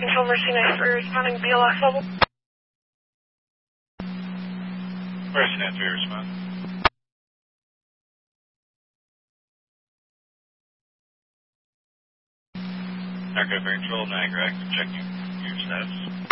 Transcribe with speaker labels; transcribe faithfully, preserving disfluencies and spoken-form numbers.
Speaker 1: Control Mercy nine three responding B L S level.
Speaker 2: Mercy nine three respond. Aircraft Air Control, Niagara active, checking your status.